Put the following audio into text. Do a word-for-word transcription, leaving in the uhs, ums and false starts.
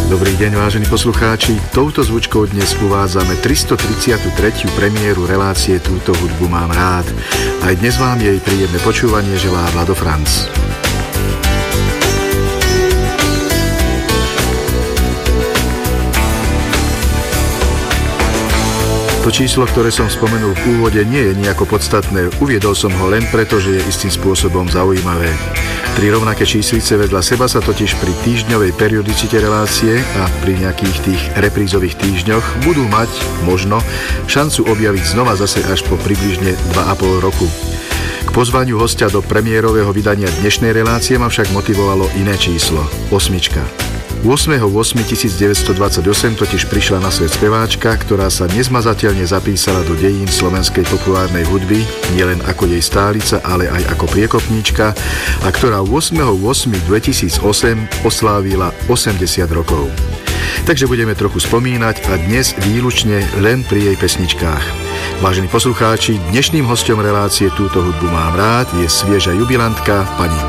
Dobrý deň, vážení poslucháči. Touto zvučkou dnes uvádzame tristotridsiatu tretiu premiéru relácie Túto hudbu mám rád. Aj dnes vám jej príjemné počúvanie želá Vlado Franc. To číslo, ktoré som spomenul v úvode, nie je nejako podstatné. Uviedol som ho len preto, že je istým spôsobom zaujímavé. Tri rovnaké číslice vedľa seba sa totiž pri týždňovej periodicite relácie a pri nejakých tých reprízových týždňoch budú mať, možno, šancu objaviť znova zase až po približne dva a pol roku. K pozvaniu hostia do premiérového vydania dnešnej relácie ma však motivovalo iné číslo, osmička. ôsmeho ôsmeho devätnásťstodvadsaťosem totiž prišla na svet speváčka, ktorá sa nezmazateľne zapísala do dejín slovenskej populárnej hudby, nielen ako jej stálica, ale aj ako priekopníčka, a ktorá ôsmeho ôsmeho dvetisícosem oslávila osemdesiat rokov. Takže budeme trochu spomínať a dnes výlučne len pri jej pesničkách. Vážení poslucháči, dnešným hosťom relácie Túto hudbu mám rád je svieža jubilantka pani